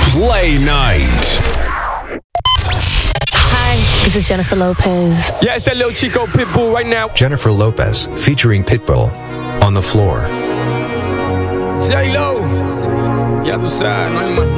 Play Night. Hi, this is Jennifer Lopez. Yeah, it's that little Chico Pitbull right now. Jennifer Lopez, featuring Pitbull, On the Floor. J-Lo. Ya tú sabes, no hay más